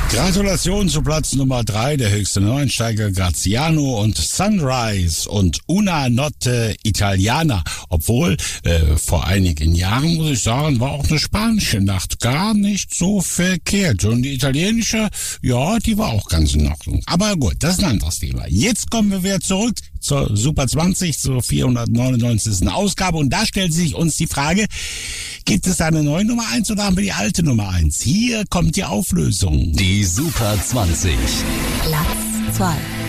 Gratulation zu Platz Nummer 3, der höchste Neuensteiger Graziano und Sunrise und Una Notte Italiana. Obwohl, vor einigen Jahren, muss ich sagen, war auch eine spanische Nacht gar nicht so verkehrt. Und die italienische, ja, die war auch ganz in Ordnung. Aber gut, das ist ein anderes Thema. Jetzt kommen wir wieder zurück zur Super 20, zur 499. Ausgabe. Und da stellt sich uns die Frage, gibt es eine neue Nummer 1 oder haben wir die alte Nummer 1? Hier kommt die Auflösung. Die Super 20. Platz 2.